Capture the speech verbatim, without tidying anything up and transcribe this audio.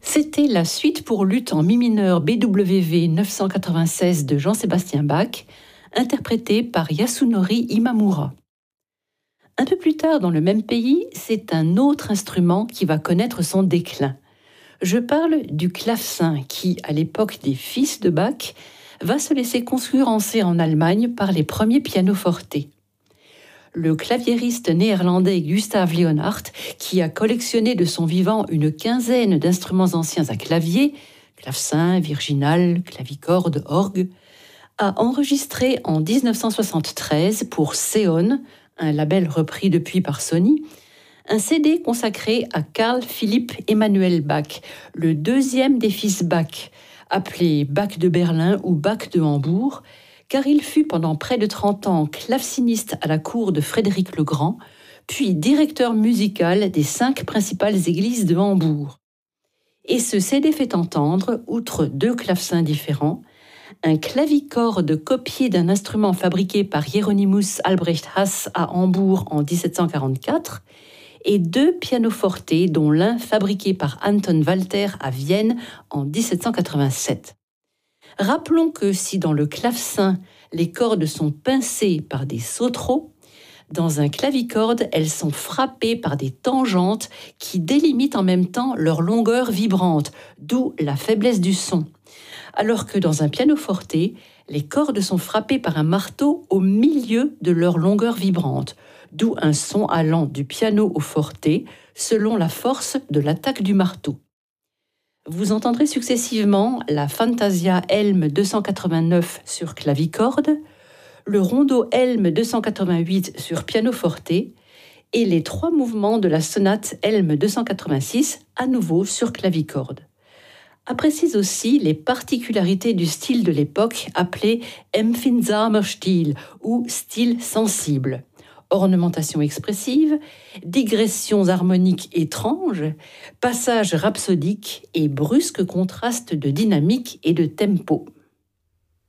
C'était la suite pour luth en mi mineur B W V neuf cent quatre-vingt-seize de Jean-Sébastien Bach, interprétée par Yasunori Imamura. Un peu plus tard dans le même pays, c'est un autre instrument qui va connaître son déclin. Je parle du clavecin qui, à l'époque des fils de Bach, va se laisser concurrencer en Allemagne par les premiers pianoforte. Le claviériste néerlandais Gustav Leonhardt, qui a collectionné de son vivant une quinzaine d'instruments anciens à clavier, clavecin, virginal, clavicorde, orgue, a enregistré en dix-neuf cent soixante-treize pour Seon, un label repris depuis par Sony, un C D consacré à Carl Philipp Emanuel Bach, le deuxième des fils Bach, appelé Bach de Berlin ou Bach de Hambourg, car il fut pendant près de trente ans claveciniste à la cour de Frédéric le Grand, puis directeur musical des cinq principales églises de Hambourg. Et ce C D fait entendre, outre deux clavecins différents, un clavicorde copié d'un instrument fabriqué par Hieronymus Albrecht Hass à Hambourg en dix-sept cent quarante-quatre et deux pianoforte, dont l'un fabriqué par Anton Walter à Vienne en dix-sept cent quatre-vingt-sept. Rappelons que si dans le clavecin, les cordes sont pincées par des sautereaux, dans un clavicorde, elles sont frappées par des tangentes qui délimitent en même temps leur longueur vibrante, d'où la faiblesse du son. Alors que dans un pianoforte, les cordes sont frappées par un marteau au milieu de leur longueur vibrante, d'où un son allant du piano au forte selon la force de l'attaque du marteau. Vous entendrez successivement la Fantasia Helm deux cent quatre-vingt-neuf sur clavicorde, le Rondo Helm deux cent quatre-vingt-huit sur pianoforte et les trois mouvements de la sonate Helm deux cent quatre-vingt-six à nouveau sur clavicorde. Apprécie aussi les particularités du style de l'époque appelé Empfindsamer Stil ou style sensible. Ornementation expressive, digressions harmoniques étranges, passages rhapsodiques et brusques contrastes de dynamique et de tempo.